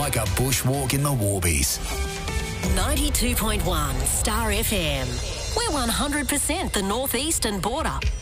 like a bushwalk in the Warbies. 92.1 Star FM. We're 100% the northeastern border.